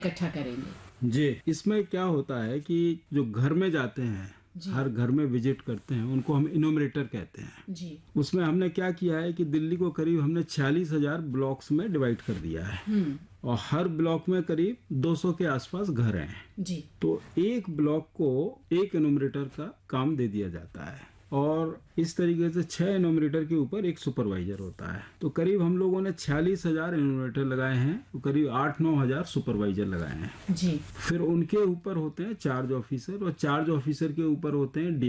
इकट्ठा करेंगे। जी, इसमें क्या होता है कि जो घर में जाते हैं, हर घर में विजिट करते हैं, उनको हम इनोमरेटर कहते हैं। जी। उसमें हमने क्या किया है कि दिल्ली को करीब हमने 46,000 ब्लॉक्स में डिवाइड कर दिया है और हर ब्लॉक में करीब 200 के आसपास घर हैं। जी। तो एक ब्लॉक को एक इनोमरेटर का काम दे दिया जाता है और इस तरीके से 6 इनोमरेटर के ऊपर एक सुपरवाइजर होता है। तो करीब हम लोगों ने 46,000 इनोमरेटर लगाए हैं, तो करीब 8-9 हजार सुपरवाइजर लगाए हैं। जी। फिर उनके ऊपर होते हैं चार्ज ऑफिसर और चार्ज ऑफिसर के ऊपर होते हैं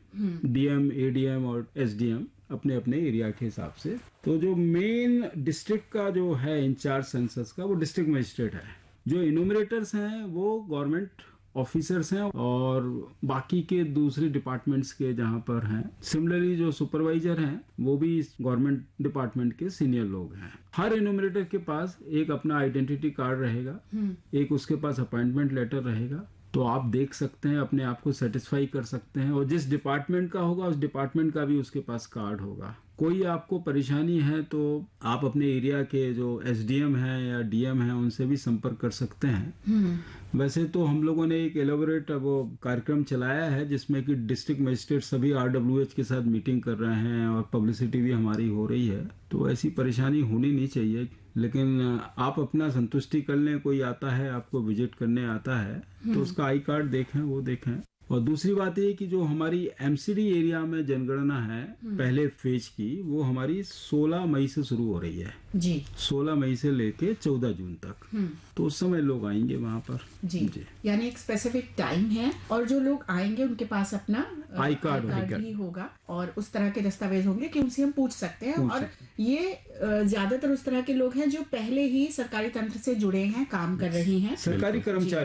डीएम, एडीएम और एसडीएम अपने अपने एरिया के हिसाब से। तो जो मेन डिस्ट्रिक्ट का जो है इंचार्ज सेंसस का, वो डिस्ट्रिक्ट मजिस्ट्रेट है। जो इनोमरेटर्स हैं वो गवर्नमेंट ऑफिसर्स हैं और बाकी के दूसरे डिपार्टमेंट्स के जहां पर हैं। सिमिलरली जो सुपरवाइजर हैं वो भी गवर्नमेंट डिपार्टमेंट के सीनियर लोग हैं। हर इनोमरेटर के पास एक अपना आइडेंटिटी कार्ड रहेगा, एक उसके पास अपॉइंटमेंट लेटर रहेगा। तो आप देख सकते हैं, अपने आप को सेटिस्फाई कर सकते हैं और जिस डिपार्टमेंट का होगा उस डिपार्टमेंट का भी उसके पास कार्ड होगा। कोई आपको परेशानी है तो आप अपने एरिया के जो एसडीएम हैं या डीएम हैं उनसे भी संपर्क कर सकते हैं। वैसे तो हम लोगों ने एक एलोबरेट वो कार्यक्रम चलाया है जिसमें कि डिस्ट्रिक्ट मजिस्ट्रेट सभी आरडब्ल्यूएच के साथ मीटिंग कर रहे हैं और पब्लिसिटी भी हमारी हो रही है। तो ऐसी परेशानी होनी नहीं चाहिए, लेकिन आप अपना संतुष्टि कर लें। कोई आता है आपको विजिट करने आता है तो उसका आई कार्ड देखें, वो देखें। और दूसरी बात ये कि जो हमारी एमसीडी एरिया में जनगणना है पहले फेज की, वो हमारी 16 मई से शुरू हो रही है। जी। 16 मई से लेके 14 जून तक। तो उस समय लोग आएंगे वहाँ पर। जी। यानी एक स्पेसिफिक टाइम है और जो लोग आएंगे उनके पास अपना आई कार्ड भी होगा और उस तरह के दस्तावेज होंगे कि उनसे हम पूछ सकते हैं। और ये ज्यादातर उस तरह के लोग हैं जो पहले ही सरकारी तंत्र से जुड़े हैं, काम कर रहे हैं, सरकारी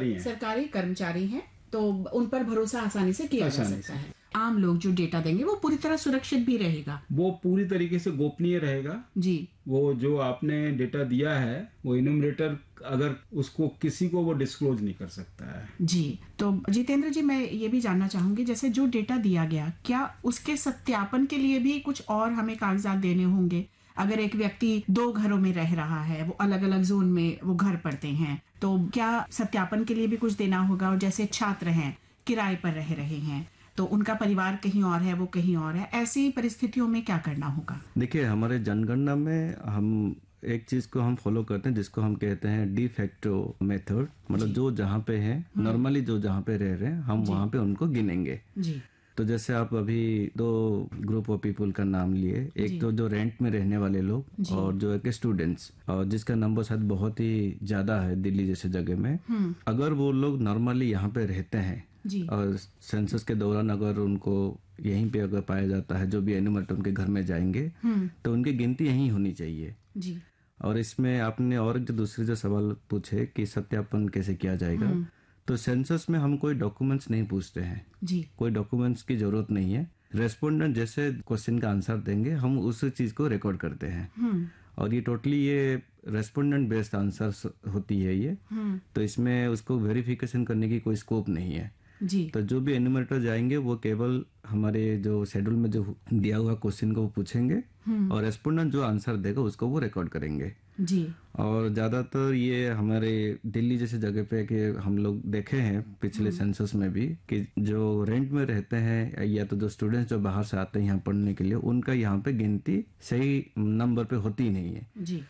कर्मचारी हैं, तो उन पर भरोसा आसानी से किया जा सकता है। आम लोग जो डेटा देंगे वो पूरी तरह सुरक्षित भी रहेगा, वो पूरी तरीके से गोपनीय रहेगा। जी। वो जो आपने डेटा दिया है वो इनोमरेटर अगर उसको किसी को वो डिस्क्लोज नहीं कर सकता है। जी। तो जितेंद्र जी, मैं ये भी जानना चाहूंगी, जैसे जो डेटा दिया गया, क्या उसके सत्यापन के लिए भी कुछ और हमें कागजात देने होंगे? अगर एक व्यक्ति 2 घरों में रह रहा है, वो अलग अलग जोन में वो घर पड़ते हैं, तो क्या सत्यापन के लिए भी कुछ देना होगा? और जैसे छात्र हैं, किराए पर रह रहे हैं, तो उनका परिवार कहीं और है, वो कहीं और है, ऐसी परिस्थितियों में क्या करना होगा? देखिए, हमारे जनगणना में हम एक चीज को हम फॉलो करते हैं जिसको हम कहते हैं डी फैक्टो मेथड। मतलब जो जहाँ पे है, नॉर्मली जो जहाँ पे रह रहे हैं हम वहाँ पे उनको गिनेंगे। जी। तो जैसे आप अभी 2 ग्रुप ऑफ पीपल का नाम लिए, एक तो जो रेंट में रहने वाले लोग और जो एक स्टूडेंट्स, और जिसका नंबर शायद बहुत ही ज्यादा है दिल्ली जैसे जगह में। अगर वो लोग नॉर्मली यहाँ पे रहते हैं और सेंसस के दौरान अगर उनको यहीं पे अगर पाया जाता है, जो भी एनिमरेटर उनके घर में जाएंगे तो उनकी गिनती यहीं होनी चाहिए। जी। और इसमें आपने और जो दूसरे जो सवाल पूछे कि सत्यापन कैसे किया जाएगा, तो सेंसस में हम कोई डॉक्यूमेंट्स नहीं पूछते हैं। जी। कोई डॉक्यूमेंट्स की जरूरत नहीं है। रेस्पोंडेंट जैसे क्वेश्चन का आंसर देंगे हम उस चीज को रिकॉर्ड करते हैं। और ये टोटली ये रेस्पोंडेंट बेस्ड आंसर होती है ये। तो इसमें उसको वेरिफिकेशन करने की कोई स्कोप नहीं है। जी। तो जो भी एनिमेटर जाएंगे वो केवल हमारे जो शेड्यूल में जो दिया हुआ क्वेश्चन को वो पूछेंगे और रेस्पोंडेंट जो आंसर देगा उसको वो रिकॉर्ड करेंगे। जी। और ज्यादातर ये हमारे दिल्ली जैसे जगह पे कि हम लोग देखे हैं पिछले सेंसस में भी कि जो रेंट में रहते हैं या तो जो स्टूडेंट्स जो बाहर से आते हैं यहाँ पढ़ने के लिए, उनका यहाँ पे गिनती सही नंबर पे होती नहीं है। जी।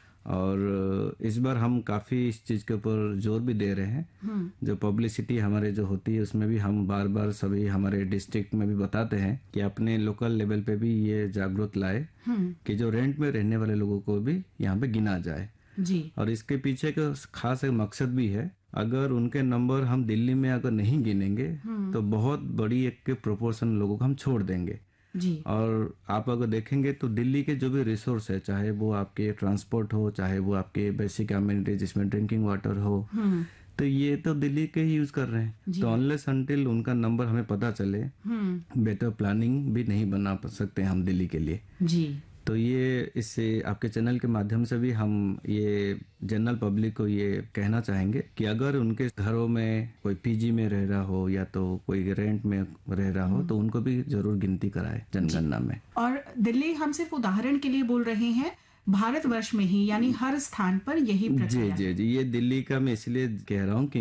और इस बार हम काफी इस चीज के ऊपर जोर भी दे रहे हैं। जो पब्लिसिटी हमारे जो होती है उसमें भी हम बार बार सभी हमारे डिस्ट्रिक्ट में भी बताते हैं कि अपने लोकल लेवल पे भी ये जागरूक लाए कि जो रेंट में रहने वाले लोगों को भी यहाँ पे गिना जाए। जी। और इसके पीछे का खास एक मकसद भी है। अगर उनके नंबर हम दिल्ली में अगर नहीं गिनेंगे तो बहुत बड़ी एक प्रोपोर्शन लोगों को हम छोड़ देंगे। जी। और आप अगर देखेंगे तो दिल्ली के जो भी रिसोर्स है, चाहे वो आपके ट्रांसपोर्ट हो, चाहे वो आपके बेसिक एमिनिटीज जिसमें ड्रिंकिंग वाटर हो, तो ये तो दिल्ली के ही यूज कर रहे हैं। तो अनलेस अनटिल उनका नंबर हमें पता चले, बेटर प्लानिंग भी नहीं बना सकते हम दिल्ली के लिए। जी। तो ये इससे आपके चैनल के माध्यम से भी हम ये जनरल पब्लिक को ये कहना चाहेंगे कि अगर उनके घरों में कोई पीजी में रह रहा हो या तो कोई रेंट में रह रहा हो तो उनको भी जरूर गिनती कराए जनगणना में। और दिल्ली हम सिर्फ उदाहरण के लिए बोल रहे हैं, भारतवर्ष में ही यानी हर स्थान पर यही जी प्रक्रिया है? जी जी, ये दिल्ली का मैं इसलिए कह रहा हूँ